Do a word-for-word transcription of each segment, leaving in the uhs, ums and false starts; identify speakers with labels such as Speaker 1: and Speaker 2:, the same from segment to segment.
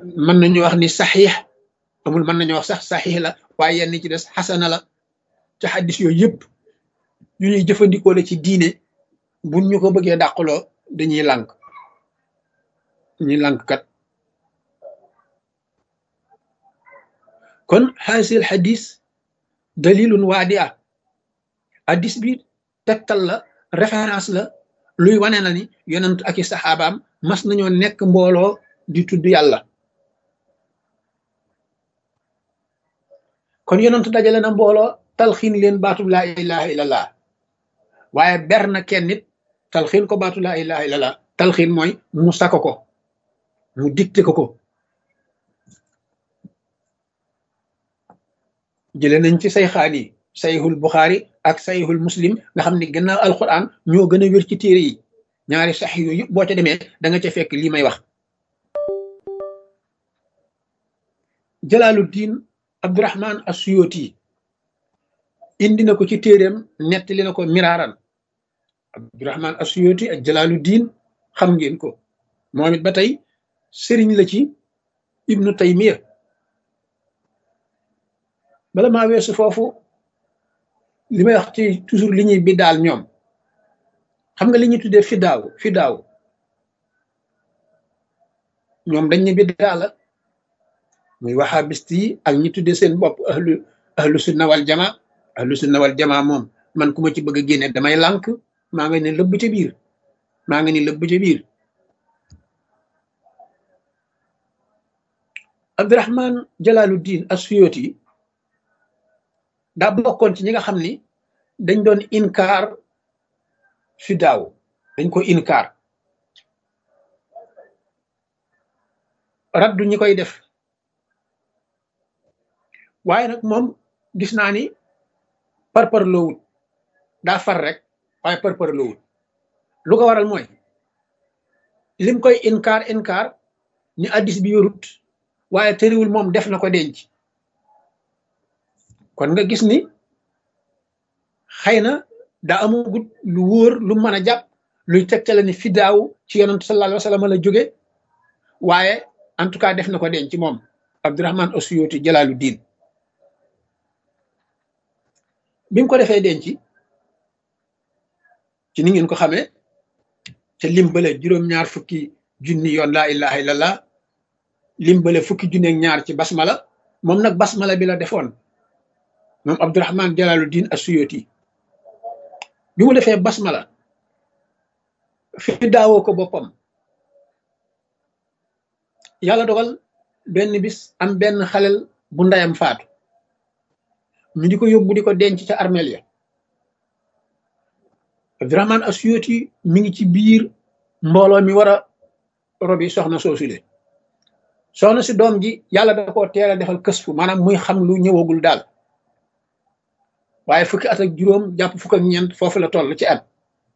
Speaker 1: mën nañu wax ni saxiix amul, mën nañu wax sax saxiix la, waaye yenn ci des xasana la. ci xaddis yooyu yëpp yu ñuy jëfandikoo la ci diine, buñ ñu ko bëggee dàqaloo dañuy lànk dañuy lànk kat. kon xaasil xadis dalilun waadia, xadis bi tegtal la, référence la, luy wane na ni yonent ak i saxaabaam mas nañoo nekk mbooloo di tudd yàlla. kon yonent dajale na mbooloo talxiin leen baatub laa ilaha illallah, waaye ber na kenn nit talxiin ko baatu laa ilaha illallah. talxiin mooy mu sako ko, mu dicté ko ko. jële nañ ci sayxaan yi sayxul buxaari ak sayxul muslim nga xam ni gannaaw alquran ñoo gën a wér ci téere yi. ñaari sax yooyu yëpp boo ca demee da nga ca fekk lii may wax. jalaaluddin abdurahman as-suyuti indi na ko ci téeréem, nettali na ko miraaran. abdurahman as-suyuti ak jalaaluddin xam ngeen ko, moom it ba tey sëriñ la ci ibnu taymiya. bala maa weesu foofu, li may wax ci toujours li ñuy bi daal ñoom, xam nga li ñuy tuddee fidaaw fidaaw ñoom dañ ne biddaa la, muy wahabist yi ak ñi tuddee seen bopp ahlu ahlu sunna wal jamaa. ahlu sunna wal jamaa moom man ku ma ci bëgg a génne damay lànk, maa nga ne lëbb ca biir maa nga ni lëbb ca biir. Abdurahman Jalaaluddin as-Suyuti daa bokkoon ci ñi nga xam ni dañ doon inkaar fidaaw, dañ ko inkaar raddu ñi koy def. waaye nag moom gis naa ni parpar loowut, daa far rek waaye parpar loowut. lu ko waral mooy lim koy inkaar inkaar ni addis bi yorut, waaye tëriwul moom def na ko denc. kon nga gis ni xëy na daa amagut lu wóor lu mën a jàpp luy tegtale ni fidaaw ci yonent sallallahu alayhi wa sallam la jóge, waaye en tout cas def na ko denc moom Abdurahman as-Suyuti Jalaaluddin. bi mu ko defee denc ci ni ngeen ko xamee te limbale juróom-ñaar fukki junni yoon laa ilaha illallah, limbale fukki junni ak ñaar ci basmala. moom nag basmala bi la defoon moom Abdurahman Jalaaluddin as-Suyuti. bi mu defee basmala fi daawoo ko boppam, yàlla dogal benn bis am benn xalel bu ndayam faatu, ñu di ko yóbbu di ko denc ca armeel ya. Abdurahman as-Suyuti mi ngi ci biir mbooloo mi war a robi soxna soosule. soxna si doom ji yàlla da koo teel a defal kësfu, maanaam muy xam lu ñëwagul daal, waaye fukki at ak juróom jàpp fukk ak ñeent foofu la toll ci at.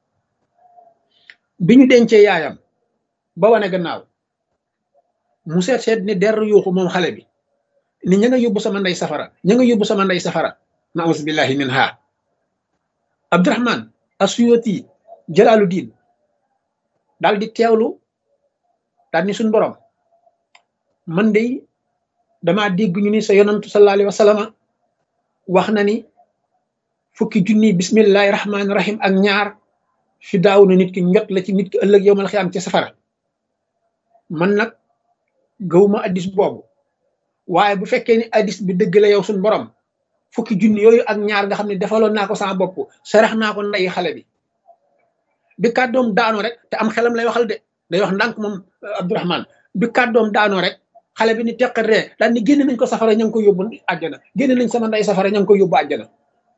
Speaker 1: bi ñu dencee yaayam ba wane gannaaw, mu seet seet ni der yuuxu moom xale bi ni ña nga yóbbu sama ndey safara, ña nga yóbbu sama ndey safara, naus billahi min ha. Abdurahman as-Suyuti Jalaaluddin daal di teewlu, daal ni suñ borom, man de damaa dégg ñu ni sa yonantu sallallahu alayhi wa sallam wax na ni fukki junni bismillahi rahmaani rahim ak ñaar fi daaw na nit ki njot la ci nit ki ëllëg yowmal xiyaam ci safara. man nag gëwuma addis boobu, waaye bu fekkee ni addis bi dëgg la yow suñ borom, fukki junni yooyu ak ñaar nga xam ne defaloon naa ko sama bopp, sarax naa ko ndeyi xale bi. bi kàddoom daanoo rek, te am xelam lay waxal de, day wax ndànk moom Abdurahman. bi kàddoom daanoo rek xale bi ni teqat ree daal ni génne nañ ko safara, ña ngi ko yóbbu àjjana, génne nañ sama ndey safara, ña ngi ko yóbbu àjjana,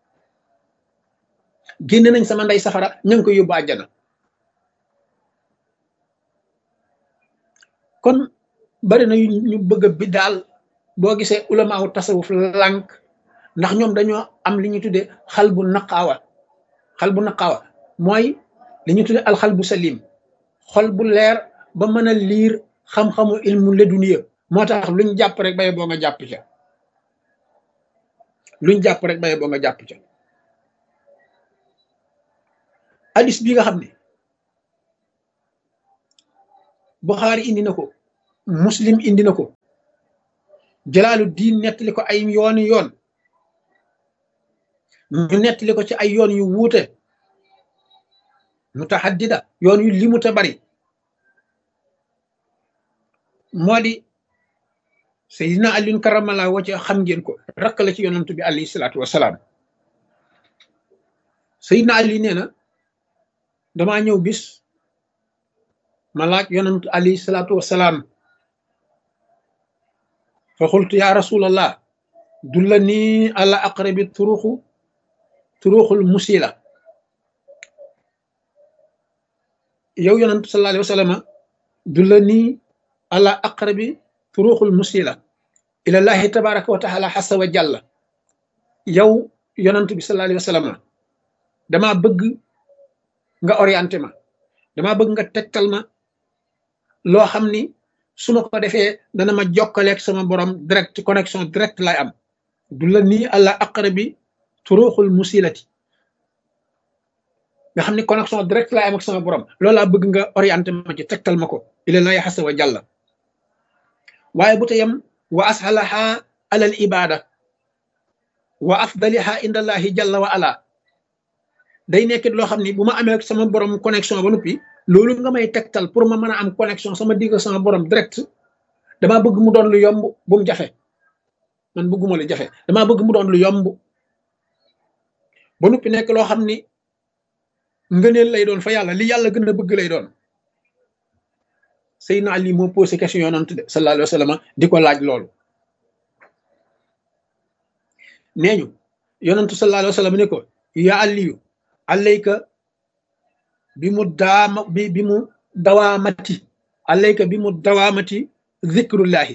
Speaker 1: génne nañ sama ndey safara, ña ngi ko yóbbu àjjana. kon bari na ñu bëgg a bi daal, boo gisee ulamaaw tasawuf lànk, ndax ñoom dañoo am li ñu tuddee xal bu naqaawa. xal bu naqaawa mooy li ñu tuddee alxal bu salim, xol bu leer ba mën a liir xam-xamu ilmu leduniya. moo tax luñ jàpp rek baye boo nga jàpp ca, luñ jàpp rek baye boo nga jàpp ca. hadis bi nga xam ne Buxaari indi na ko, Muslim indi na ko, jalaalu diin nettali ko ay yooni yoon ñu nettali ko ci ay yoon yu wuute mutahaddida yoon yu limu te bari moo di Seydina Aliyun karamallahu wajhahu xam ngeen ko rakk la ci yonantu bi alayhi salaatu wasalaam Seydina Ali nee na damaa ñëw bis ma laaj yonantu alayhi salaatu wasalaam fa xultu ya rasulallah dullani ala aqrabi turuxu turuxul musila yow yonantu sallallahu alayhi wa sallam dullani ala aqrabi turuxul musila ilallahi tabaraka wa taala xasa wa jàlla yow yonantu bi sallallahu alayhi wa sallam dama bëgg nga orienté ma dama bëgg nga tegtal ma loo xam ni su ma ko defee dana ma jokkaleeg sama borom direct connexion direct lay am du la nii àlla aqrabi turuxul musilati nga xam ni connexion direct lay am ak sama borom loolu laa bëgg nga orienté ma ci tegtal ma ko ilallahi xasa wa jàlla waaye bu te yem wa ashalaha alal ibada wa afdaliha indallahi jalla wa ala day nekkit loo xam ni bu ma amee sama borom connexion ba noppi loolu nga may tegtal pour ma mën a am connexion sama digg sama borom direct damaa bëgg mu doon lu yomb bu mu jafe man bëgguma lu jafe damaa bëgg mu doon lu yomb ba noppi nekk loo xam ni ngëneel lay doon fa yàlla li yàlla gën a bëgg lay doon Seydina Ali moo posé question yonent de sallallahu alayhi wa sallam di ko laaj loolu nee ñu yonentu sallallahu alayhi wa sallam ne ko ya Aliyu alayka bi mu daama bi bi mu dawaamati alayka bi mu dawaamati zikrullahi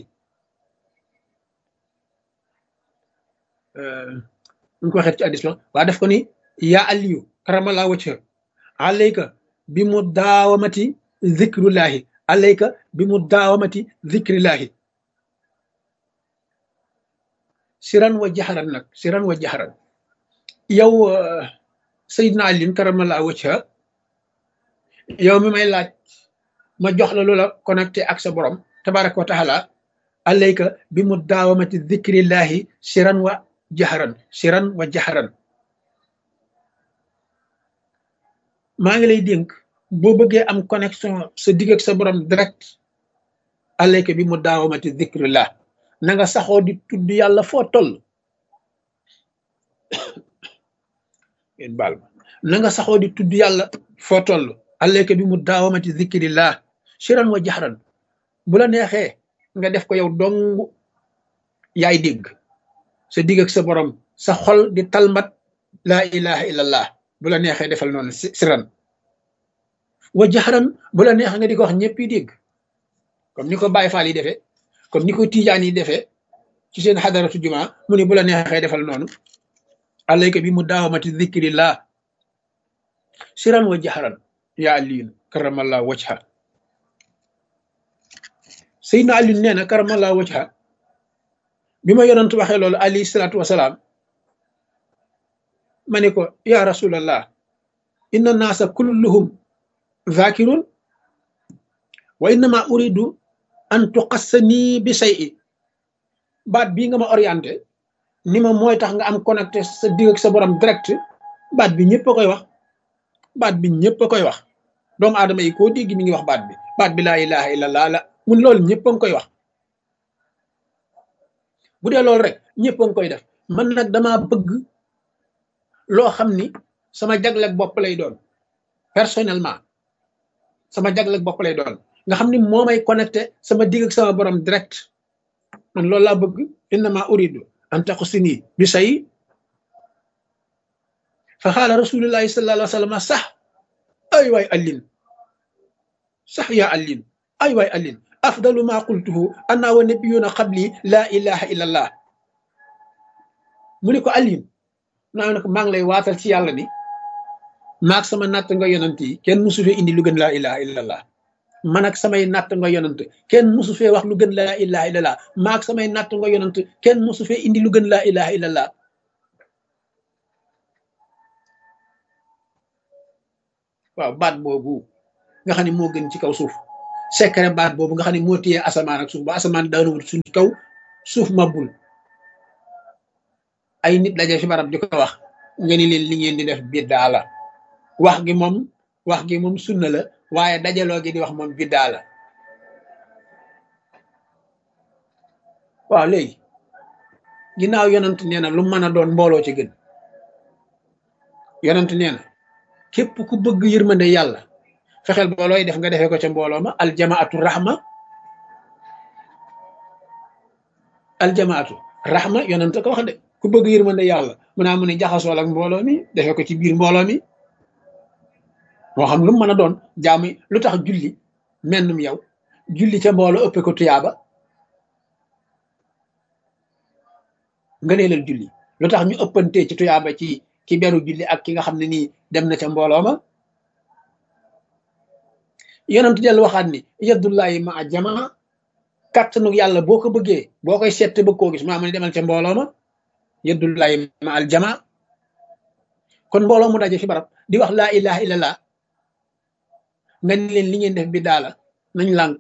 Speaker 1: ñu ko waxee ci hadiis la waa def ko ni yaa Aliyu karamallahu wajha alayka bi mu daawamati zikrullahi alayka bi mu daawamati zikrillahi siran wa jaxaran nag siran wa jaxaran yow Seydina Ali karamallahu wajha yow mi may laaj ma jox la loola connecté ak sa borom tabaraka wa taala alayka bi mu daawamati zikrillahi siran wa jaxaran siran wa jaxaran maa ngi lay dénk boo bëggee am connexion sa digg ak sa borom direct alayka bi mu daawamati zikrillah na nga saxoo di tudd yàlla foo toll ngeen baal ma na nga saxoo di tudd yàlla foo toll alayka bi mu daawamati zikrillah siran wa jaxaran bu la neexee nga def ko yow dong yaay dégg sa digg ak sa borom sa xol di talmat laa ilaha illallah bu la neexee defal noonu siran wa jaxaran bu la neexee nga di ko wax ñëpp yi dégg comme ni ko Baay Faal yi defee comme ni ko Tijaan yi defee ci seen xadaratu jumaa mu ne bu la neexee defal noonu alayka bi mu daawamati zikrillah siran wa jaxaran yaa Aliyun karamallahu wajha Seydina Ali nee na karamallahu wajha bi ma yonent waxee loolu alayhi salaatu wasalaam ma ne ko ya rasulallah inna naasa kulluhum zakirun wa innama uridu an tuqassani bi shay'i baat bii nga ma orienté ni ma mooy tax nga am connecté sa digg ak sa borom direct baat bi ñëpp a koy wax baat bi ñëpp a koy wax doomu aadama yi koo dégg mi ngi wax baat bi baat bi laa ilaha illallah la mun loolu ñëpp a ngi koy wax bu dee loolu rek ñëpp a ngi koy def man nag dama bëgg loo xam ni sama jagleeg bopp lay doon personnellement sama jagleeg bopp lay doon nga xam ni moo may connecté sama digg ak sama borom direct man loolu laa bëgg innama uridu an taqusini bi say fa xaala rasulullahi sallallahu alayhi wa sallam sax ay waay allin sax yaa allin ay waay allin afdalu ma qultuhu anna wa nabiyuna qabli la ilaha illa allah mu ni ko allin naa ne ko maa ngi lay waatal ci yàlla ni maag sama natt nga yonant yi kenn musu fee indi lu gën laa ilaha illa allah man ak samay natt nga yonant kenn musu fee wax lu gën laa ilaha illa allah maag samay natt nga yonant kenn musu fee indi lu gën laa ilaha illa allah waaw baat boobu nga xam ne moo gën ci kaw suuf secret baat boobu nga xam ne moo téye asamaan ak suuf ba asamaan daanuwul suñ kaw suuf mabul ay nit daje fi barab di ko wax nga ni leen li ngeen di def biddaa la wax gi moom wax gi moom sunna la waaye dajaloo gi di wax moom biddaa la waaw léegi ginnaaw yonent nee na lu mën a doon mbooloo ci gën yonent nee na képp ku bëgg yërmande yàlla fexeel boolooy def nga defee ko ca mbooloo ma aljamaatu rahma aljamaatu rahma yonent ko wax de ku bëgg yërmande yàlla mu naa mu ne jaxasool ak mbooloo mi defee ko ci biir mbooloo mi moo xam lu mu mën a doon jaamu lu tax julli mennum yow julli ca mbooloo ëppe ko tuyaaba nga neelal julli lu tax ñu ëppantee ci tuyaaba ci ki beru julli ak ki nga xam ne nii dem na ca mbooloo ma yonent dellu waxaat ni yaddullahi ma a jamaa kàttanu yàlla boo ko bëggee boo koy seet bëgg koo gis maa mu ne demal ca mbooloo ma yaddullahi ma al jamaa kon mbooloo mu daje fi barab di wax laa ilaha illallah nga ni leen li ngeen def bi daala nañ lànk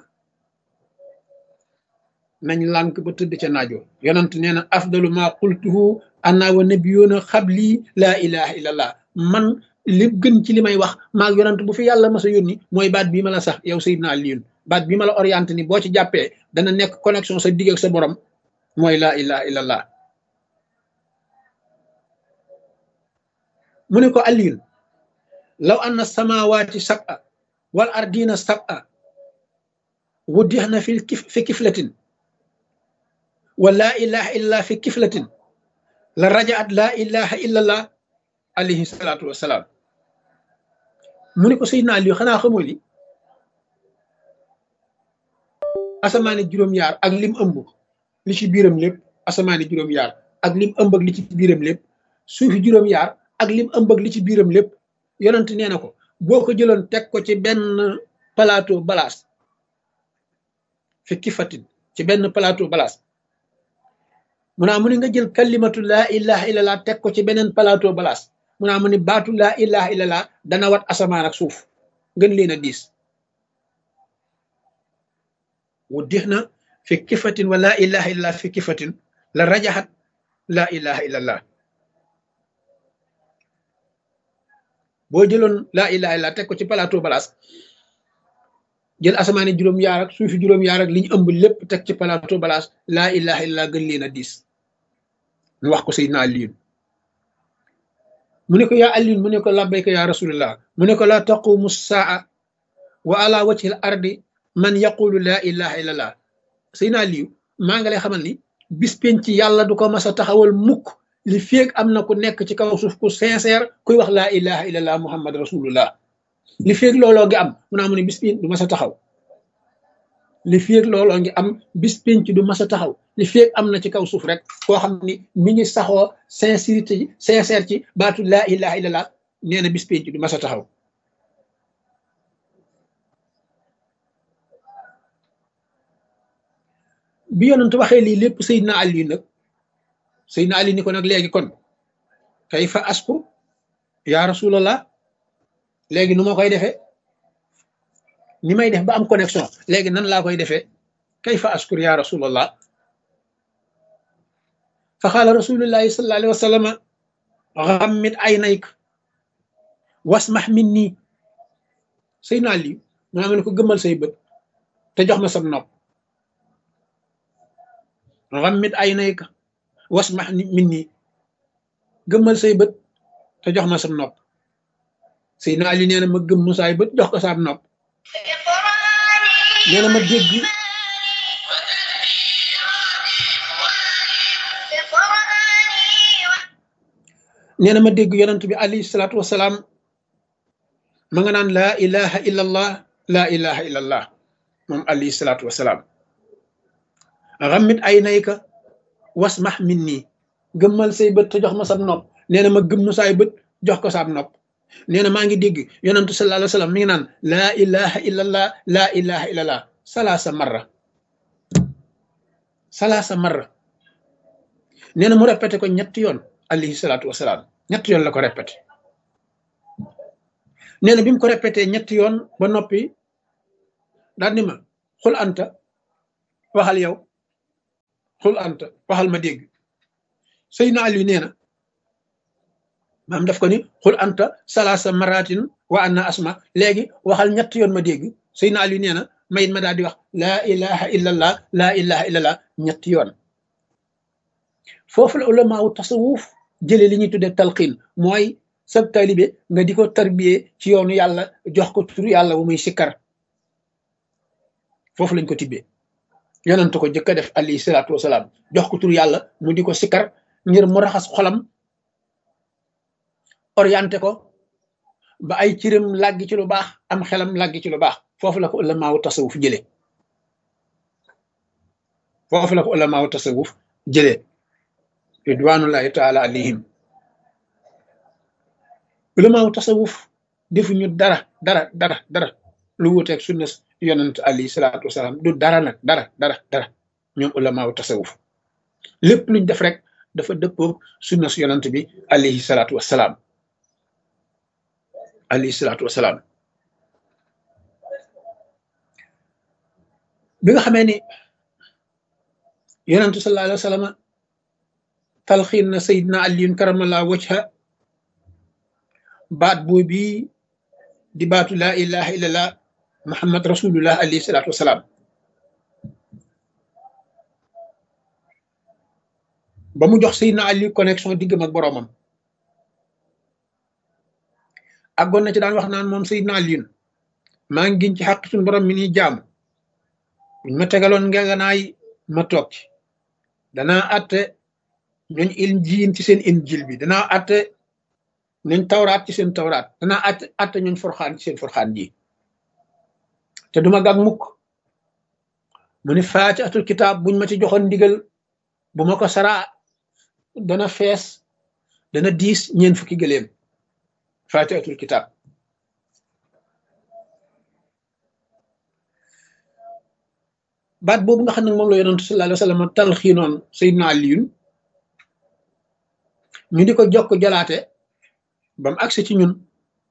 Speaker 1: nañ lànk ba tëdd ca naajo yonent nee na afdalu ma qultuhu ana wa nabiyuna xabli laa ilaha illallah man li gën ci li may wax maag yonent bu fi yàlla mas a yónni mooy baat bii ma la sax yow Seydina Aliyun baat bii ma la orienté ni boo ci jàppee dana nekk connexion sa digg ak sa borom mooy laa ilaha illallah mu ne ko Aliyun law anna samawati sab'a wal ardina sab'a wuddixna fi kif fi kiflatin wa laa ilaha illa fi kiflatin la rajaat laa ilaha illallah alayhi salaatu wasalaam mu ne ko Seydina Aliyu xanaa xamoo ni asamaani juróom-yaar ak lim ëmb li ci biiram lépp asamaani juróom-yaar ak lim ëmb ak li ci biiram lépp suufi juróom-yaar ak lim ëmb ak li ci biiram lépp yonent nee na ko boo ko jëloon teg ko ci benn plateau balaas fi kifatin ci benn plateau balaas mu naa mu ne nga jël kalimatu laa ilaha illallah teg ko ci beneen plateau balaas mu naa mu ne baatu laa ilaha illallah dana wat asamaan ak suuf gën leen a diis wu dix na fi kifatin wa laa ilaha illallah fi kifatin la rajaxat laa ilaha illallah boo jëloon laa ilaha illallah teg ko ci plateau balaas jël asamaani juróom-yaar ak suufi juróom-yaar ak li ñu ëmb lépp teg ci plateau balaas laa ilaha illallah gën leen a diis mu wax ko Seydina Aliyun mu ne ko yaa Aliyun mu ne ko labbayka yaa rasulullah mu ne ko laa taqumu saa wa ala wajhi al ardi man yaqulu laa ilaha illallah Seydina Aliyu maa nga lay xamal ni bis penc yàlla du ko mas a taxawal mukk li feeg am na ku nekk ci kaw suuf ku sincère kuy wax laa ilaha illallah muhammad rasulullah li feeg looloo ngi am mu naa mu ne bis penc du mas a taxaw li feeg looloo ngi am bis penc du mas a taxaw li feeg am na ci kaw suuf rek koo xam ni mi ngi saxoo sincérité ci sincère ci baatu laa ilaha illallah nee na bis penc du mas a taxaw bi yonent waxee lii lépp Seydina Ali nag Seydina Ali ni ko nag léegi kon kayfa askur yaa rasulallah léegi nu ma koy defee ni may def ba am connexion léegi nan laa koy defee kayfa askur yaa rasulallah fa qaala rasulullahi sallallahu alayhi wa sallam ghammid aynayk wasmah minni Seydina Ali maa ngi ne ko gëmmal say bët te jox ma sam nopp ghammid aynayka wasmah minni gëmmal say bët te jox ma sam nopp Seydina Ali nee na ma gëmm saay bët jox ko sam nopp nee na ma dégg nee na ma dégg yonent bi alayhi salaatu wasalaam ma nga naan laa ilaha illallah laa ilaha illallah moom alayhi salaatu wasalaam ghammid aynayka wasmah minni gëmmal say bët te jox ma sam nopp nee na ma gëmm saay bët jox ko sam nopp nee na maa ngi dégg yonentu sallallahu alayhi wa sallam mi ngi naan laa ilaha illallah laa ilaha illallah salaasa marra salaasa marra nee na mu répété ko ñetti yoon alayhi salaatu wasalaam ñetti yoon la ko répété nee na bi mu ko répété ñetti yoon ba noppi daal ni ma xul anta waxal yow xul anta waxal ma dégg Seydina Ali nee na maam daf ko ni xul anta salaasa maratin wa anna asma léegi waxal ñett yoon ma dégg Seydina Ali nee na mayit ma daal di wax laa ilaha illallah laa ilaha illallah ñetti yoon foofu la ulama wu tasawuf jëlee li ñuy tuddee talqiin mooy sab taalibe nga di ko tarbiyee ci yoonu yàlla jox ko turu yàlla bu muy sikkar foofu lañ ko tibbee yonent ko jëkk a def alayhi salaatu wasalaam jox ko turu yàlla mu di ko sikkar ngir mu raxas xolam orienté ko ba ay ciram làggi ci lu baax am xelam làggi ci lu baax foofu la ko ulama wu tasawuf jëlee foofu la ko ulama wu tasawuf jëlee ridwanullahi taala alayhim ulama wu tasawuf defuñu dara dara dara dara lu wuteeg sunna yonent alayhi salaatu wasalaam du dara nag dara dara dara ñoom ulama wu tasawuf lépp luñ def rek dafa dëppoo sunna yonent bi alayhi salaatu wasalaam alayhi salaatu wasalaam bi nga xamee ni yonentu sallallahu alayhi wa sallam talxiin na sayidna aliyun karamallahu wajha baat boobu di baatu laa ilaha illallah muhammad rasulullah alayhi salaatu wasalaam ba mu jox sayidna ali connexion diggam ak boroomam àggoon na ci daan wax naan moom sayidna aliyun maa ngi giñ ci xaq suñu borom mi ni jaamu buñ ma tegaloon ngeganaay ma toog ci danaa atte ñooñ injiil ci seen injiil bi danaa atte ñooñ tawraat ci seen tawraat danaa atte atte ñooñ forxaan ci seen forxaan ji te duma gàg mukk mu ni faatihatul kitaab buñ ma ci joxoon ndigal bu ma ko saraa dana fees dana diis ñeen fukki gëléem faatihatul kitaab baat boobu nga xam ne moom la yonent sallallahu alayhi wa sallam talxiinoon Seydina Aliyun ñu di ko jokk jalaate ba mu agsi ci ñun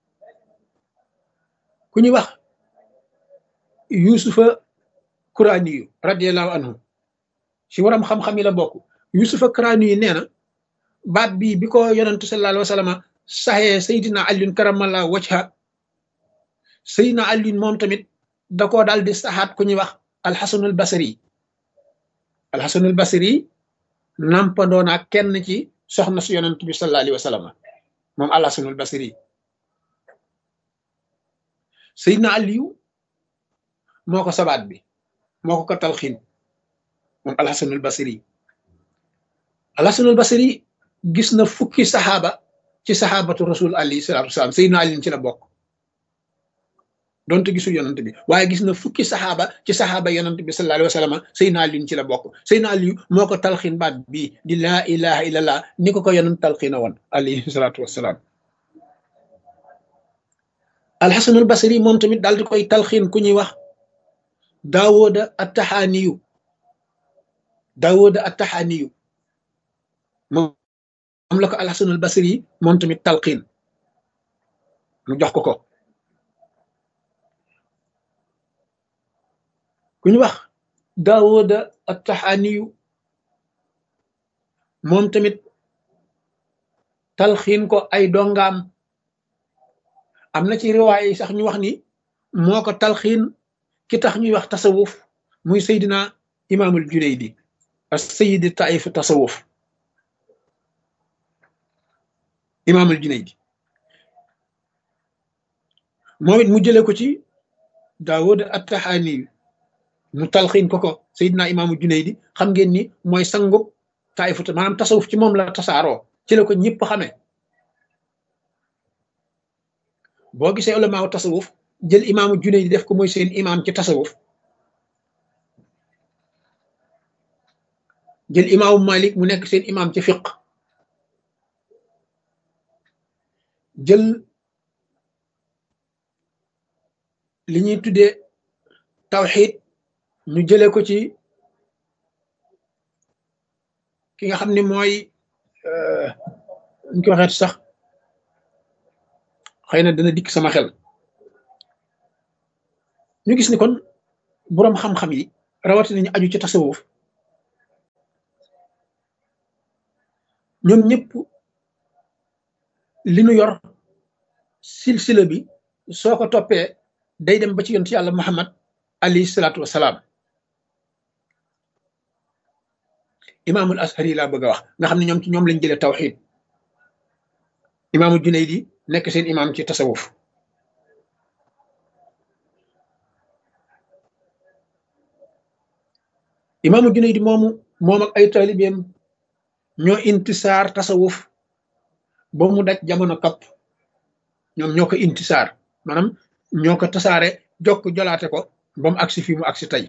Speaker 1: ku ñuy wax yusufa kuraaniyu radiallahu anhu ci waram xam-xam yi la bokk yusufa kuraaniyu nee na baat bi bi ko yonent sallallahu alayhi wa sallam saxee Seydina Aliyun karamallahu wajha Seydina Aliyun moom tamit da koo daal di saxaat ku ñuy wax alxasanul basri alxasanul basri nampandoo naa kenn ci soxna su yonent bi sallallahu alayhi wa sallam moom alxasanul basri Seydina Aliyu moo ko sabaat bi moo ko ko talxiin moom alxasanul basri alxasanul basri gis na fukki saxaaba ci saxaabatu rasul alayhi salaatu wasalaam Seydina Aliyu ci la bokk donte gisul yonent bi waaye gis na fukki saxaaba ci saxaaba yonent bi sallallahu alayhi wa sallam Seydina Aliyu ci la bokk Seydina Aliyu moo ko talxiin baat bii di laa ilaha illallah ni ko ko yonent talxiina woon alayhi salaatu wasalaam alxasanul basri moom tamit daal di koy talxiin ku ñuy wax daawooda attaxaaniyu daawooda attaxaaniyu moom la ko alxasanul basri moom tamit talxiin mu jox ko ko ku ñu wax daawooda attaxaaniyu moom tamit talxiin ko ay dongaam am na ci riwaay yi sax ñu wax ni moo ko talxiin ki tax ñuy wax tasawuf muy Seydina imaamul Junaydi as sayidi taif tasawuf imaamul Junaydi moom it mu jële ko ci daawooda attaxaaniyu mu talxiin ko ko Seydina imaamu Junaydi xam ngeen ni mooy sangub taayifut maanaam tasawuf ci moom la tasaaroo ci la ko ñëpp xamee boo gisee ulamaaw tasawuf jël imaamu Junaydi def ko mooy seen imaam ci tasawuf jël imaamu Malik mu nekk seen imaam ci fiq jël li ñuy tuddee tawxiid ñu jële ko ci ki nga xam ne mooy ñu ko waxeet sax xëy na dana dikk sama xel ñu gis ni kon boroom xam-xam yi rawatina ñu aju ci tasawuf ñoom ñëpp li nu yor silsila bi soo ko toppee day dem ba ci yonent yàlla Muhammad alayhi salaatu wasalaam. imaamul ashari laa bëgg a wax nga xam ne ñoom ci ñoom lañ jëlee tawxiid. imaamu Junaydi nekk seen imaam ci tasawuf. imaamu Junaydi moomu moom ak ay taalibeem ñoo intisaar tasawuf ba mu daj jamono kapp ñoom ñoo ko intisaar maanaam ñoo ko tasaare jokk jolaate ko ba mu agsi fii mu agsi tey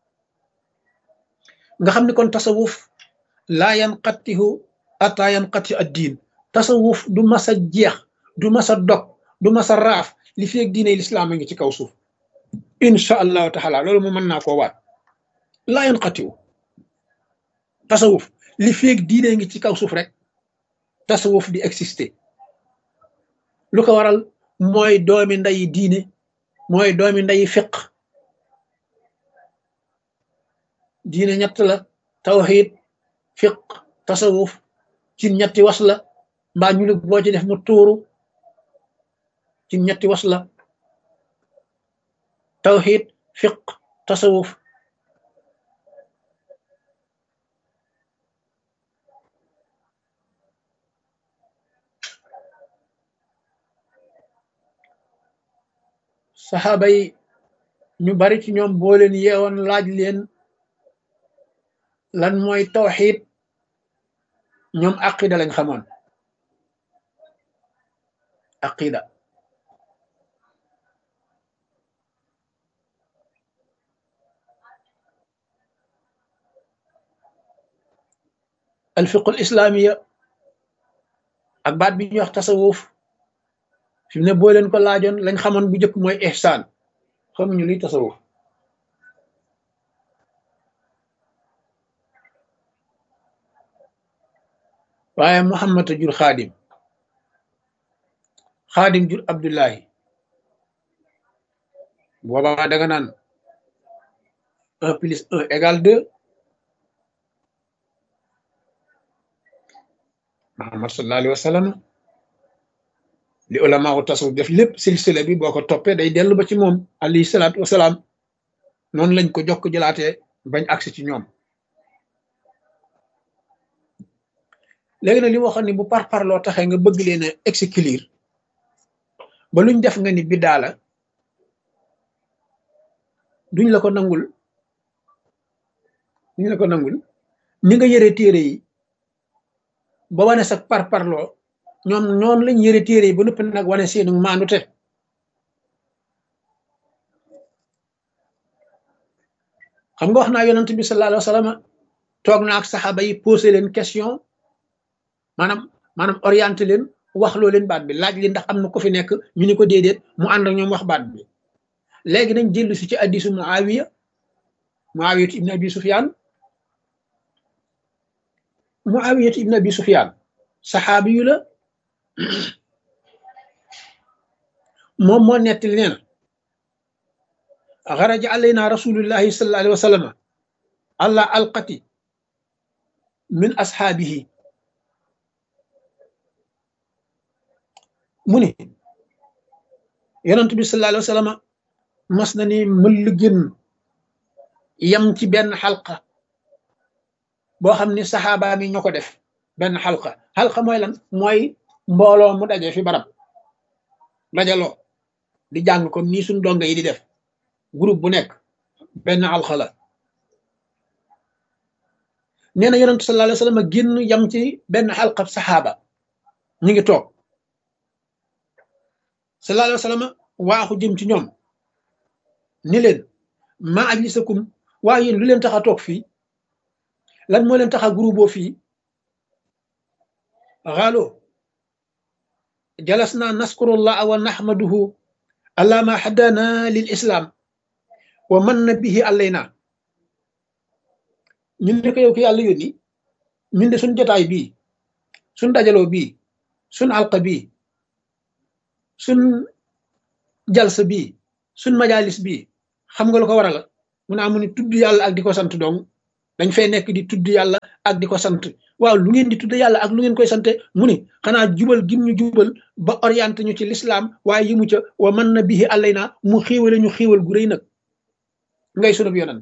Speaker 1: nga xam ne kon tasawuf laa yanqatihu ataa yanqati ad diin tasawuf du masa jeex du masa dog du masa raaf li feeg diine lislaam a ngi ci kaw suuf insha allahu taala loolu mu mën naa koo waat laa yanqatihu tasawuf li feeg diine ngi ci kaw suuf rek tasawuf di exister lu ko waral mooy doomi ndeyi diine mooy doomi ndeyi fiq diine ñett la tawxiid fiq tasawuf ci ñetti was la mbaa ñu lig boo ci def mu tuuru ci ñetti was la tawxiid fiq tasawuf saxaaba yi ñu bari ci ñoom boo leen yeewoon laaj leen lan mooy tawxiid ñoom aqida lañ xamoon aqida alfiqul islaamiya ak baat bi ñuy wax tasawuf fi mu ne boo leen ko laajoon lañ xamoon bu njëkk mooy ihsaan xamuñu luy tasawuf waaye Muhammad a jur xaadim xaadim jur Abdullahi boobaa da nga naan un plus un égale deux Muhammad sallallahu alayhi wa sallam li ulama u tasawuf def lépp silsila bi boo ko toppee day dellu ba ci moom alayhi salaatu wasalaam noonu lañ ko jokk jëlaatee bañ agsi ci ñoom léegi nag li waxoon ni bu par parloo taxee nga bëgg leen a exclure ba luñ def nga ni biddaa la duñ la ko nangul duñ la ko nangul ni nga yëre téere yi ba wane sax par parloo ñoom ñoom lañ yëre téere yi ba noppi nag wane seenu maandute xam nga wax naa yonent bi sallallahu alayhi wa sallam toog na ak saxaaba yi posé leen question maanaam maanaam orienté leen wax loo leen baat bi laaj li ndax am na ko fi nekk ñu ni ko déedéet mu ànd ak ñoom wax baat bi léegi nañ jëllu si ci hadiisu Muawiya Muawiyatu ibn Abi Sufyaan Muawiyatu ibn Abi Sufyaan saxaabi yu la moom moo nettali nee na xaraja alayna rasulullahi sallallahu alayhi wa sallam ala alqati min ashaabihi mu ni yonent bi sallallahu alayhi wa sallam mas na ni mëll génn yam ci benn xalqa boo xam ni saxaaba mi ñoo ko def benn xalqa xalqa mooy lan mooy mbooloo mu daje fi barab dajaloo di jàng comme nii suñ donga yi di def groupe bu nekk benn xalqa la nee na yonent sallallahu alayhi wa sallam génn yam ci benn xalqa saxaaba ñu ngi toog sallallahu alayhi wa sallam waaxu jëm ci ñoom ni leen ma ajlisakum waa yéen lu leen tax a toog fii lan moo leen tax a groupe fii xaalo jalasna naskurullah wa nahmaduhu ala ma hadana lil islam wa manna bihi alayna ñun ne ko yow ki yàlla yónni ñun de suñ jotaay bii suñ dajaloo bii suñ alqa bii suñ jalsa bii suñ majalis bii xam nga lu ko waral mu naa mu ni tudd yàlla ak di ko sant dong dañ fay nekk di tudd yàlla ak di ko sant waaw lu ngeen di tudd yàlla ak lu ngeen koy sante mu ni xanaa jubal gim ñu jubal ba orienté ñu ci l'islam waaye yi mu ca wa man na bihi alayna mu xiiwale ñu xiiwal gu rëy nag ngay sunub yonant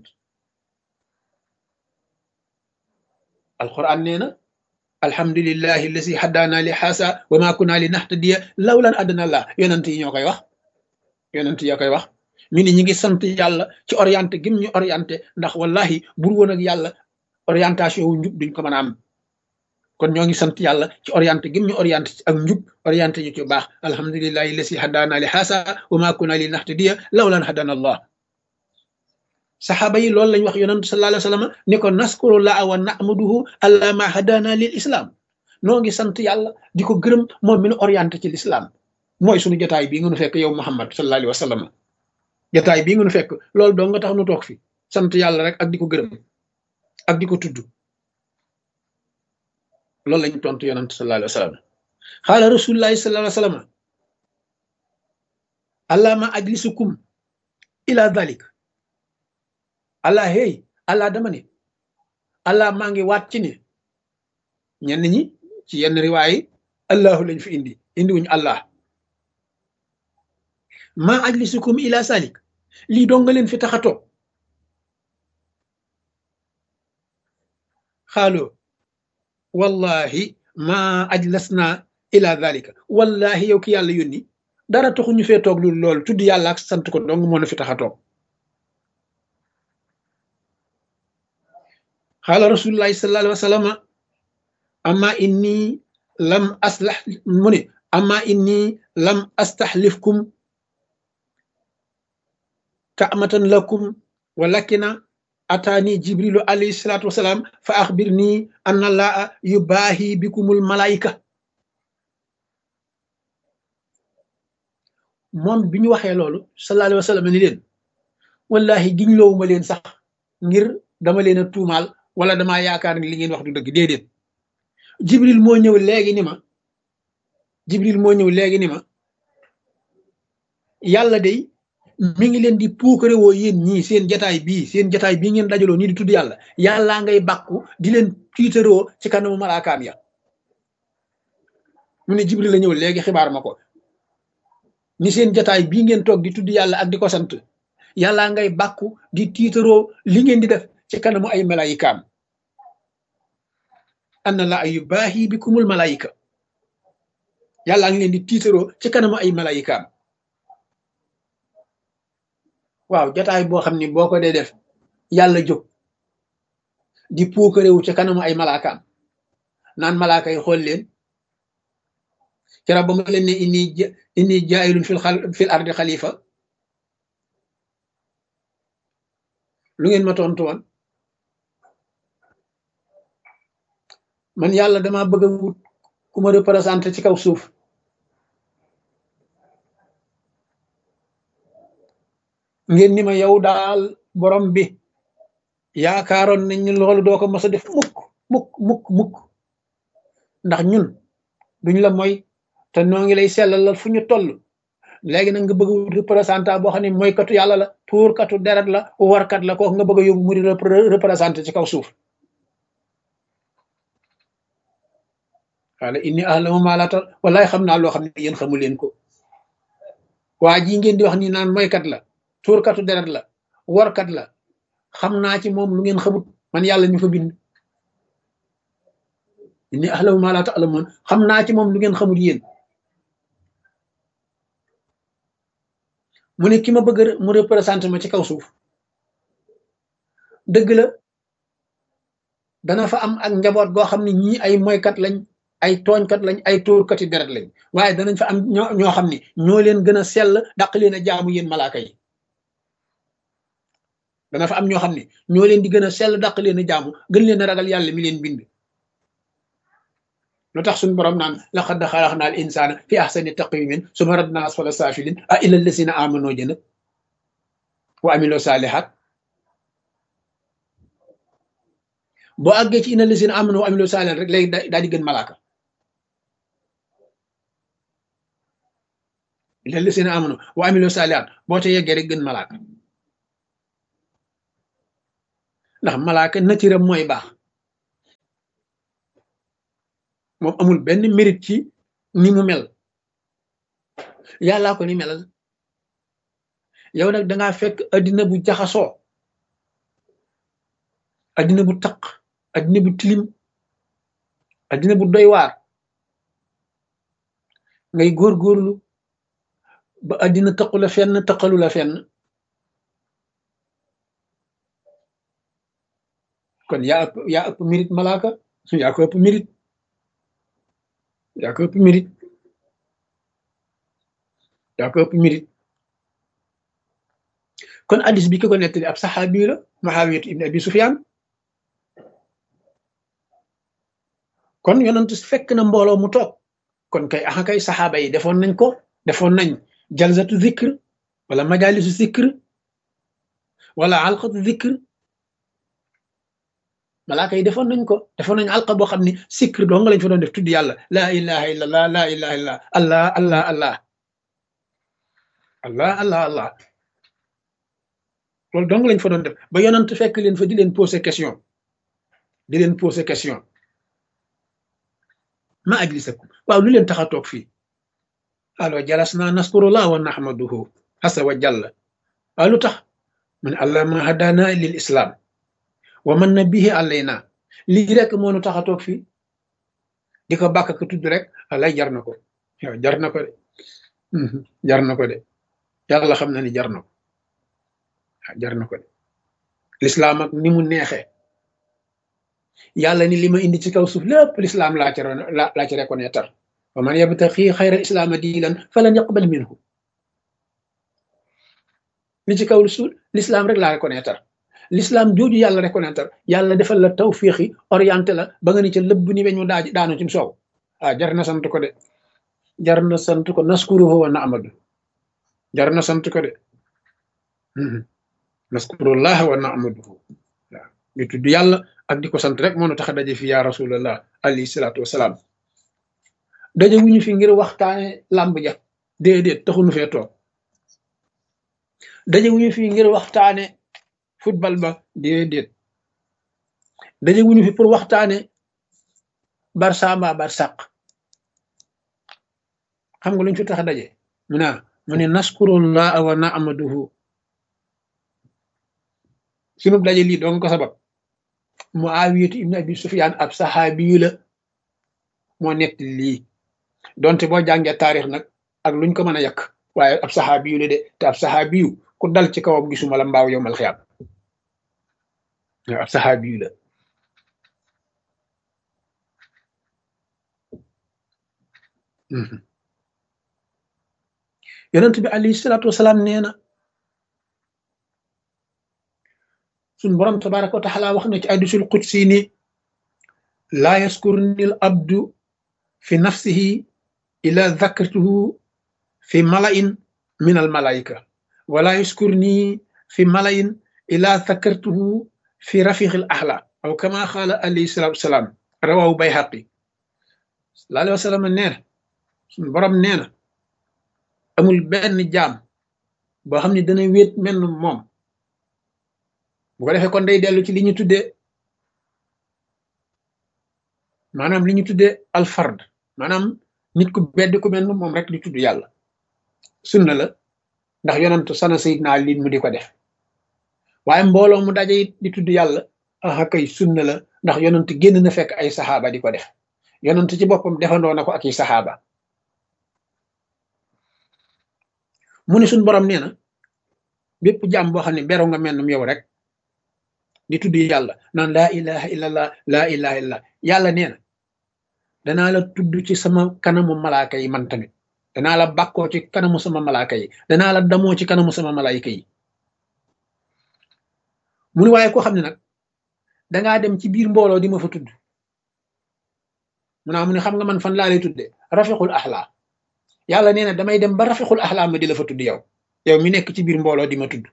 Speaker 1: alquran nee na alhamdulillahi allasi haddaana li xaasa wa ma kunna li nahtadiya lawlan adana allah yonant yi ñoo koy wax yonant yoo koy wax mi ni ñi ngi sant yàlla ci orienté gim ñu orienté ndax wallahi bur woon ak yàlla orientation wu njub duñ ko mën a am kon ñoo ngi sant yàlla ci orienté gim ñu orienté ak njub orienté ñu ci baax alhamdulillahi allasi haddaana li xaasa wa ma kunna li nahtadiya lawlan hadana allah saxaaba yi loolu lañ wax yonent sallallahu alayhi wa sallam ne ko naskurullaha wa nahmaduhu ala ma hadana lil islam noo ngi sant yàlla di ko gërëm moom mi nu orienté ci l'islam mooy suñu jotaay bii nga nu fekk yow Muhammad sallallahu alayhi wa sallam jotaay bii nga nu fekk loolu doo nga tax nu toog fi sant yàlla rek ak di ko gërëm ak di ko tudd loolu lañ tontu yonent sallallahu alayhi wa sallam xaala rasulullahi sallallahu alayhi wa sallam allahumma ajlisukum ila dhalik allah hey allah dama ne allah maa ngi waat ci ne ñenn ñi ci yenn riwaay allahu lañ fi indi indi wuñu allah maa ajlisukum ila salik lii doo nga leen fi tax a toog xaaloo wallahi maa ajlasna ila dhalika wallahi yow ki yàlla yónni dara taxu ñu fee toog lu lool tudd yàlla ak sant ko dong moo na fi tax a toog xaala rasulullahi sallallahu alayhi wa sallam amma inni lam aslax mu ne amma inni lam astaxlifkum kaamatan lakum walakina ataani jibrilu alayhi salatu wasalaam fa axbirni anna allaha yubaahi bikumul malaayika moom bi ñu waxee loolu sallallahu alayhi wa sallam ni leen wallahi giñ loowuma leen sax ngir dama leen a tuumaal wala damaa yaakaar ni li ngeen wax du dëgg déedéet jibril moo ñëw léegi ni ma jibril moo ñëw léegi ni ma yàlla day mi ngi leen di puukare woo yéen ñii seen jataay bii seen jataay bii ngeen dajaloo nii di tudd yàlla yàllaa ngay bàkku di leen tiitaroo ci kanamu malaakaam ya mu ne jibril la ñëw léegi xibaar ma ko ni seen jataay bii ngeen toog di tudd yàlla ak di ko sant yàllaa ngay bàkku di tiitaroo li ngeen di def ci kanamu ay malaayikaam anna la ay yubaahi bikumul malaayika yàllaa ngi leen di tiitaroo ci kanamu ay malaayikaam waaw jataay boo xam ni boo ko dee def yàlla jóg di puukarewu ci kanamu ay malaakaam naan malaaka yi xool leen kera ba ma leen ne inni inni jaayilun fil fil ardi xalifa lu ngeen ma tontu woon man yàlla dama bëgg a wut ku ma représenté ci kaw suuf ngeen ni ma yow daal borom bi yaakaaroon nañ ni loolu doo ko mos a def mukk mukk mukk mukk ndax ñun duñ la mooy te noo ngi lay sellalal fu ñu toll léegi nag nga bëgg a wut représentant boo xam ne mooy katu yàlla la tuur katu deret la warkat la kooku nga bëgg a yóbbu mu di représenté ci kaw suuf xaala inni ahlamu maa laa ta'lamuun wallaay xam naa loo xam ne yéen xamu leen ko waa ji ngeen di wax ni naan mooykat la tuurkatu deret la warkat la xam naa ci moom lu ngeen xamut man yàlla ñu fa bind inni ahlamu maa laa ta'lamuun xam naa ci moom lu ngeen xamut yéen mu ne ki ma bëgg mu représenté ma ci kaw suuf dëgg la dana fa am ak njaboot goo xam ne ñii ay moykat lañ ay tooñkat lañ ay tuurkati deret lañ waaye danañ fa am ñoo ñoo xam ne ñoo leen gën a sell dàq leen a jaamu yéen malaaka yi dana fa am ñoo xam ne ñoo leen di gën a sell dàq leen a jaamu gën leen a ragal yàlla mi leen bind lu tax suñu borom naan laqad xalaqnal insaana fi ahsani taqwiimin summa radnaa asfala saafiliin a illal lazina aamanoo jëna wa amiloo saalihaat boo àggee ci innal lazina aamanoo wa amiloo saalihaat rek léegi daal di gën malaaka illal lazina aamanoo wa amiloo saalihaat boo te yeggee rek gën malaaka ndax malaaka natiram mooy baax moom amul benn mérite ci ni mu mel yàllaa ko ni melal yow nag dangaa fekk addina bu jaxasoo addina bu taq addina bu tilim addina bu doy waar ngay góorgóorlu ba addina taqu la fenn taqalu la fenn kon yaa ëpp yaa ëpp mérite malaaka yaa ko ëpp mérite yaa ko ëpp mérite yaa ko ëpp mérite kon addis bi ki ko nettali ab saxaabi la Muawiyatu ibn Abi Sufyaan kon yonent fekk na mbooloo mu toog kon kay axa kay saxaaba yi defoon nañ ko defoon nañ jalsatu zikr wala majalisu zikr wala alqatu zikr malaaka yi defoon nañ ko defoon nañ alqa boo xam ne zikr doo nga lañ fa doon def tudd yàlla laa ilaha illallah laa ilaha illallah allah allah allah allah allah allah loolu dong lañ fa doon def ba yonent fekk leen fa di leen poser question di leen poser question ma ajlisakum waaw lu leen tax a toog fii alo jalasna naskurullah wa nahmaduhu asa wa jalla waaw lu tax mu ne allah ma hadana lil islam wa man na bihi alayna lii rek moo nu tax a toog fii di ko bàkk ko tudd rek alay jar na ko yow jar na ko de jar na ko de yàlla xam na ni jar na ko jar na ko de l'islam ak ni mu neexee yàlla ni li ma indi ci kaw suuf lépp l'islam laa ci laa ci reconnaître wa man yabtaqi xayra islaama diinan falan yaqbal minhu li ci kaw suuf l'islam rek laa reconnaître l'islam jooju yàlla reconnaître yàlla defal la tawfiixi orienté la ba nga ni ca lëbb ni weñu daa daanu ci soow ah jar na sant ko de jar na sant ko naskuruhu wa na'madu jar na sant ko de naskurullah wa na'maduhu waaw ñu tudd yàlla ak di ko sant rek moo nu tax a daje fi ya rasulallah alayhi salaatu wasalaam daje wuñu fi ngir waxtaane làmb ja déedéet taxunu fee toog daje wuñu fi ngir waxtaane football ba déedéet daje wuñu fi pour waxtaane barça mbaa barsaq xam nga luñ fi tax a daje mu naa mu ne naskurullah wa na'maduhu sunu daje lii doon ko sabab Muawiyatu ibn Abi Sufyaan ab saxaabi la moo nett lii donte boo jàngee taarix nag ak luñ ko mën a yàq waaye ab saxaabi yu la de te ab saxaabi yu ku dal ci kawam gisuma la mbaaw yowmal xiyaam ab saxaabi yu la yonent bi alayhi salaatu wasalaam nee na suñ borom tabaraka wa taala wax na ci hadiisul qudsi ni laa yaskurni al abdu fi nafsihi ila dhakartuhu fi mala'in min al malaika wala yaskurni fi mala'in ila dhakartuhu fi rafiqil ahla aw kama qala alayhi salatu wassalam rawahu bayhaqi sallallahu alayhi wa sallam nee na suñ borom nee na amul benn jaam boo xam ne dana wéet mel moom bu ko defee kon day dellu ci li ñu tuddee maanaam li ñu tuddee alfard maanaam nit ku bedd ku mel moom rek di tudd yàlla sunna la ndax yonantu sana sayidna Ali mu di ko def waaye mbooloo mu daje it di tudd yàlla ah kay sunna la ndax yonant génn na fekk ay saxaaba di ko def yonant ci boppam defandoo na ko ak i saxaaba mu ne suñ borom nee na bépp jàmm boo xam ne beroo nga mel yow rek di tudd yàlla naan laa ilaha illallah laa ilaha illallah yàlla nee na danaa la tudd ci sama kanamu malaaka yi man tamit danaa la bàkkoo ci kanamu sama malaaka yi danaa la damoo ci kanamu sama malaayika yi mu ne waaye koo xam ne nag dangaa dem ci biir mbooloo di ma fa tudd mu naa mu ne xam nga man fan laa lay tudde rafiqul axla yàlla nee na damay dem ba rafiqul axla ma di la fa tudd yow yow mi nekk ci biir mbooloo di ma tudd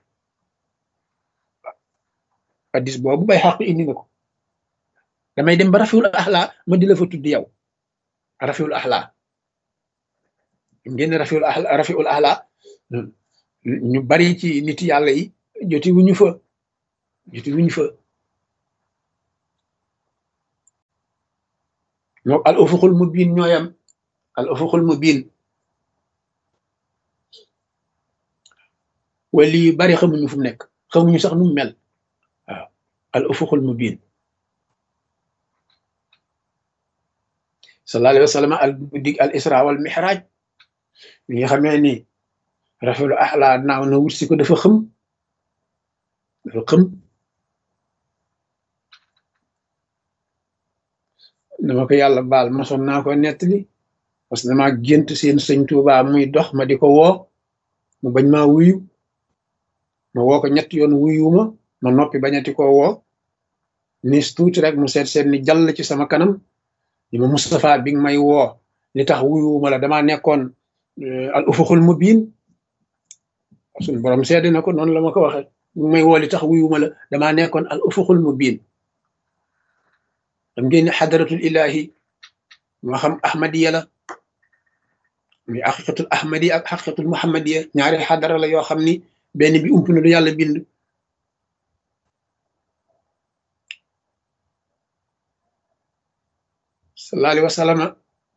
Speaker 1: hadis boobu bay xaq indi nga ko damay dem ba rafiul axla ma di la fa tudd yow rafiul axla ngeen rafiul axla rafiul axla ñu bari ci nit yàlla yi joti wuñu fa joti wuñu fa moom al ufuqul mubin ñooyam al ufuqul mubin wali yu bari xamuñu fu mu nekk xamuñu sax nu mu mel waaw al ufuqul mubin sallallahu alayhi wa sallam al guddig al isra wal mihraj bi nga xamee ni rafetlu axlaa naaw na wut si ko dafa xëm dafa xëm dama ko yàlla baal masoon naa ko nettali parce que damaa gént seen sëñ Tuubaa muy dox ma di ko woo mu bañ maa wuyu ma woo ko ñetti yoon wuyuma ma noppi bañati ko woo nis tuuti rek mu seet seet ni jàll ci sama kanam ni ma Moustapha bi nga may woo li tax wuyuma la damaa nekkoon al ufuqul mubin suñu borom seede na ko noonu la ma ko waxee bi may woo li tax wuyuma la damaa nekkoon al ufuqul mubin dam ngeen ne xadaratul ilahi moo xam ahmadiya la muy xaqiqatul ahmadi ak xaqiqatul muhammadiya ñaari xadara la yoo xam ni benn bi ump na lu yàlla bind sallallahu alayhi wa sallam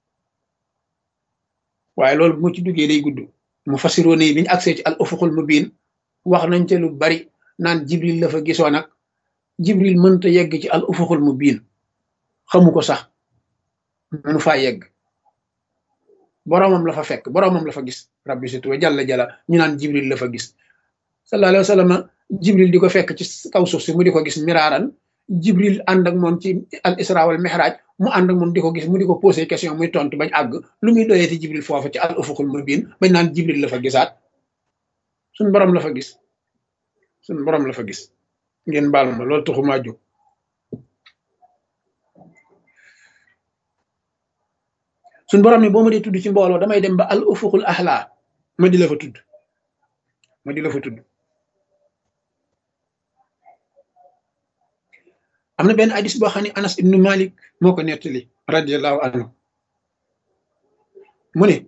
Speaker 1: waaye loolu bu ma ci duggee day gudd mu fasiroon yi bi ñu agsee ci al ufuqul mubin wax nañ ca lu bari naan jibril la fa gisoon ak jibril mënta yegg ci al ufuqul mubin xamu ko sax mënu faa yegg boroomam la fa fekk boroomam la fa gis rabbi situ wa jalla jalla ñu naan jibril la fa gis sallallahu alayhi wa sallam jibril di ko fekk ci kaw suuf si mu di ko gis miraaran jibril ànd ak moom ci al isra wal mihraj mu ànd ak moom di ko gis mu di ko posé question muy tontu bañ àgg lu muy doyeeti jibril foofu ci al ufuqul mubin bañ naan jibril la fa gisaat suñ borom la fa gis suñ borom la fa gis ngeen baal ma loolu taxumaa jóg suñ borom ni boo ma dee tudd ci mbooloo damay dem ba al ufuqul ahla ma di la fa tudd ma di la fa tudd am na benn hadis boo xam ne Anas ibnu Malik moo ko nettali radiallahu anhu mu ne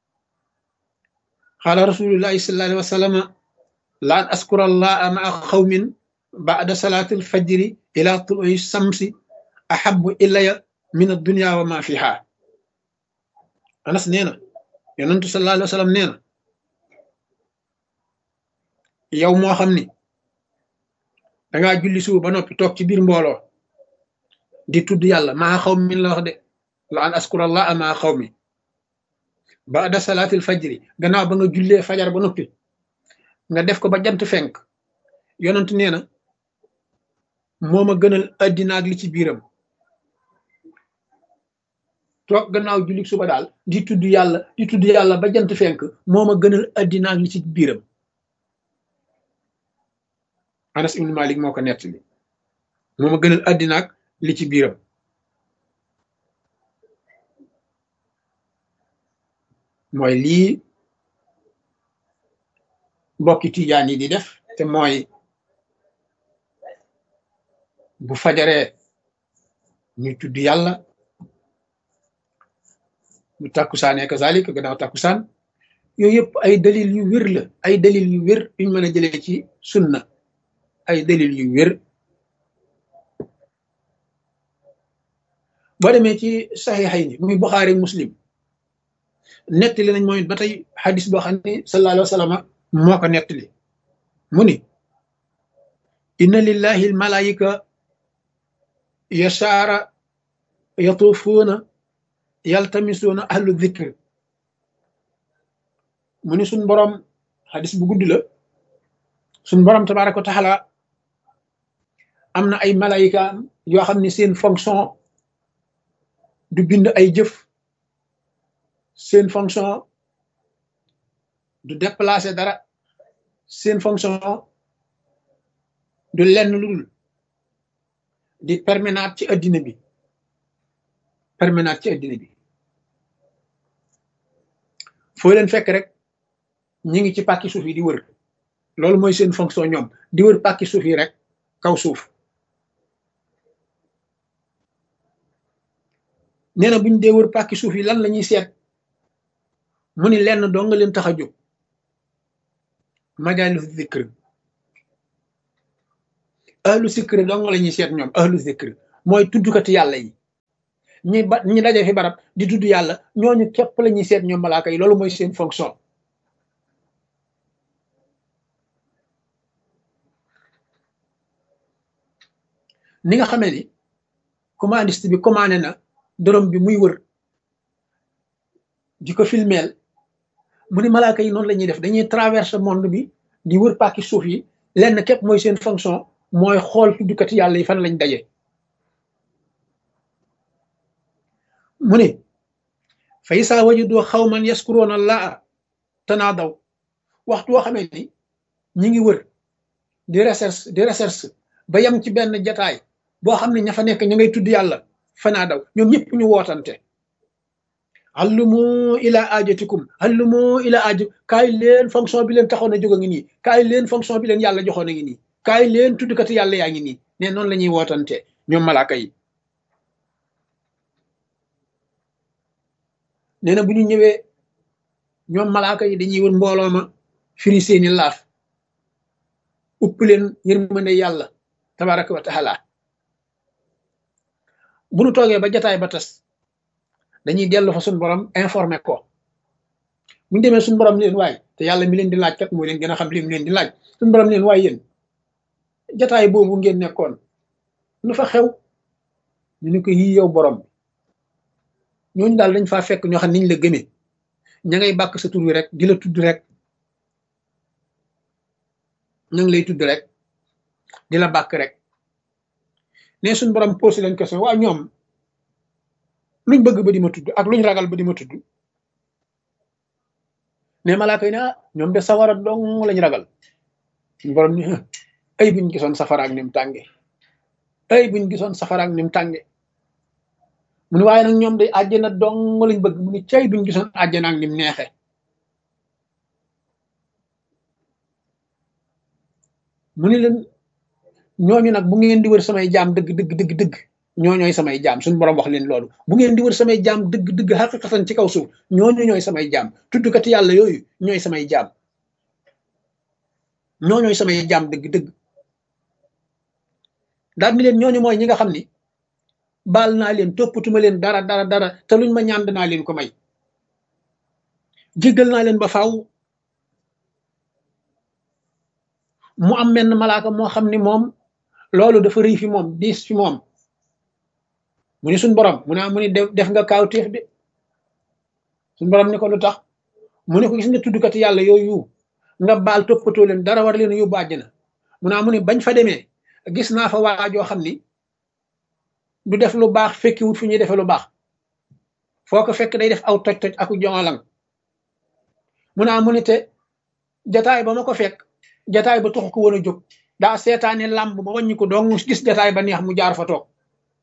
Speaker 1: qaala rasulullahi sallallahu alayhi wa sallam la an askura allaha maa xawmin ba'da salati alfajri ila tului samsi ahabu ilaya min addunya wa ma fiha Anas nee na yonentu sallallahu alayhi wa sallam nee na yow moo xam ni dangaa julli suba ba noppi toog ci biir mbooloo di tudd yàlla maa xaw min la wax de la an askurallah maa xaw mi baada salaatil fajri gannaaw ba nga jullee fajar ba noppi nga def ko ba jant fenk yonent nee na moo ma gënal addina ak li ci biiram toog gannaaw julli suba daal di tudd yàlla di tudd yàlla ba jant fenk moo ma gënal addina ak li ci biiram Anas ibn Malik moo ko nettali moo ma gënal addina ak li ci biiram mooy lii mbokki tijaan yi di def te mooy bu fajaree ñu tudd yàlla bu takkusaanee kazalik gannaaw takkusaan yooyu yëpp ay dalil yu wér la ay dalil yu wér yuñ mën a jëlee ci sunna ay dalil yu wér boo demee ci saxiixay ni muy Buxaari Muslim nettali nañ mooy ba tey xadis boo xam ne sallallahu alayhi wa sallam moo ko nettali mu ni inna lillahi al malaayika yasaara yatuufuuna yaltamisuuna ahlu dhikr mu ni suñ borom xadis bu gudd la suñ borom tabaaraka wa taala am na ay malaayika yoo xam ne seen fonction du bind ay jëf seen fonction du déplacer dara seen fonction du lenn lu dul di permanent ci addina bi permanent ci addina bi foo leen fekk rek ñi ngi ci pàkki suuf yi di wër loolu mooy seen fonction ñoom di wër pàkki suuf yi rek kaw suuf nee na buñ dee wër pàkki suuf yi lan la ñuy seet mu ni lenn doo nga leen tax a jóg majaalis zikr ahlu zikr doo nga la ñuy seet ñoom ahlu zikr mooy tuddukati yàlla yi ñi ba ñi daje fi barab di tudd yàlla ñooñu képp la ñuy seet ñoom malaaka yi loolu mooy seen fonction ni nga xamee ni commandiste bi commandé na drone bi muy wër di ko filmeel mu ni malaaka yi noonu la ñuy def dañuy traverse monde bi di wër pàkki suuf yi lenn képp mooy seen fonction mooy xool tuddkat yàlla yi fan lañ daje mu ne fa isaa wajudu xawman yaskuroona laa tanaadaw waxtu woo xamee ni ñi ngi wër di recherche di recherche ba yem ci benn jataay boo xam ne ña fa nekk ñu ngay tudd yàlla fanaa daw ñoom ñëpp ñu wootante allumu ila ajatikum allumu ila aju kaay leen fonction bi leen taxoon a jóg a ngi nii kaay leen fonction bi leen yàlla joxoon a ngi nii kaay leen tuddkati yàlla yaa ngi nii ne noonu la ñuy wootante ñoom malaaka yi nee na bu ñu ñëwee ñoom malaaka yi dañuy wër mbooloo ma firi seeni laaf upp leen yërmande yàlla tabaraka wa taala bu nu toogee ba jataay ba tas dañuy dellu fa suñu borom informé ko bu ñu demee suñu borom leen waay te yàlla mi leen di laaj kat moo leen gën a xam li mu leen di laaj suñu borom leen waay yéen jataay boobu ngeen nekkoon lu fa xew ñu ni ko yii yow borom ñooñu daal dañ faa fekk ñoo xam niñ la gëmee ña ngay bàkk sa tur wi rek di la tudd rek ña ngi lay tudd rek di la bàkk rek ne suñ borom posé leen question waa ñoom luñ bëgg ba di ma tudd ak luñ ragal ba di ma tudd ne malaaka yi ne ah ñoom de sawara dong lañ ragal suñ borom ni ay buñ gisoon safara ak ni mu tànge ay buñ gisoon safara ak ni mu tànge mu ni waaye nag ñoom day àjjana dong lañ bëgg mu ni cay buñ gisoon àjjana ak ni mu neexe mu ni leen ñooñu nag bu ngeen di wër samay jaam dëgg dëgg dëgg dëgg ñooñooy samay jaam suñu borom wax leen loolu bu ngeen di wër samay jaam dëgg dëgg xaqiqatan ci kaw suuf ñooñu ñooy samay jaam tuddkati yàlla yooyu ñooy samay jaam ñooñooy samay jaam dëgg dëgg daal ni leen ñooñu mooy ñi nga xam ni baal naa leen toppatuma leen dara dara dara te luñ ma ñaan naa leen ko may jéggal naa leen ba faaw mu am menn malaaka moo xam ni moom loolu dafa rëy fi moom diis fi moom mu ni suñ borom mu ne mu ni def nga kaawteef de suñ borom ni ko lu tax mu ne ko gis nga tuddkati yàlla yooyu nga baal toppatoo leen dara war leen yóbbu àjjana mu ne mu ni bañ fa demee gis naa fa waajoo xam ni du def lu baax fekki wut fu ñuy defee lu baax foo ko fekk day def aw toj toj aku jongalang mu ne mu ni te jataay ba ma ko fekk jataay ba taxu ko woon a jóg daa seetaane làmb ba wàññi ko dong gis jataay ba neex mu jaar fa toog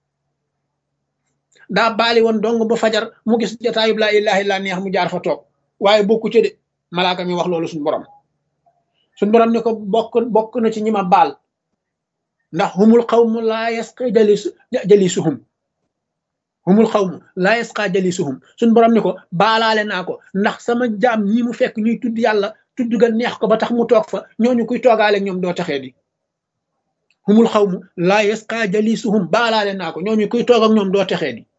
Speaker 1: daa baali woon dong ba fajar mu gis jataay bi laa ilaaha illa neex mu jaar fa toog waaye bokku ci de malaaka mi wax loolu suñu borom suñu borom ne ko bokk bokk na ci ñi ma baal ndax humul xawmu laa yasqa jalisu jalisuhum humul xawmu laa yasqa jalisuhum suñu borom ne ko baalaale naa ko ndax sama jaam ñi mu fekk ñuy tudd yàlla tudd ga neex ko ba tax mu toog fa ñooñu kuy toogaale ñoom doo taxee di humul xawmu laa yasqa jalisuhum baalaale naa ko ñooñu kuy toog ak ñoom doo taxee di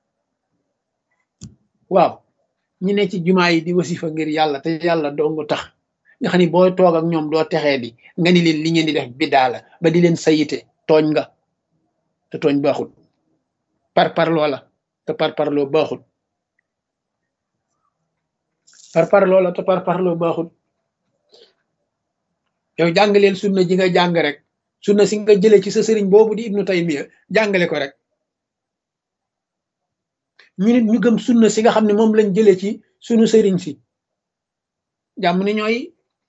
Speaker 1: waaw ñi ne ci jumaa yi di wasifa ngir yàlla te yàlla dong tax nga xam ni boo toog ak ñoom doo texee di nga ni leen li ngeen di def biddaa la ba di leen sayite tooñ nga te tooñ baaxul par parloo la te par parloo baaxul par parloo la te par parloo baaxul yow jàngaleel sunna ji nga jàng rek sunna si nga jëlee ci sa sëriñ boobu di ibnu taymiya jàngale ko rek ñu nit ñu gëm sunna si nga xam ne moom lañ jëlee ci sunu sëriñ si jàmm ni ñooy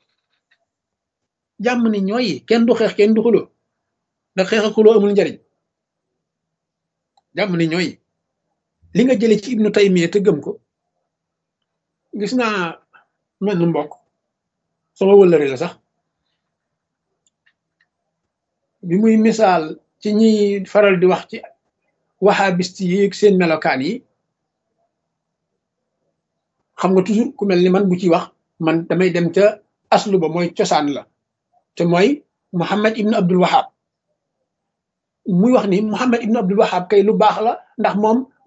Speaker 1: jàmm ni ñooy kenn du xeex kenn du xuloo ndax xeex ak xuloo amul njariñ jàmm ni ñooy li nga jëlee ci ibnu taymiya te gëm ko gis naa mel nu mbokk sama wëllëre la sax bi muy misaal ci ñi faral di wax ci wahabiste yi ak seen melokaan yi xam nga toujours ku mel ni man bu ci wax man damay dem ca aslu ba mooy cosaan la te mooy Muhammad ibn Abdul Wahab muy wax ni Muhammad ibn Abdul Wahab kay lu baax la ndax moom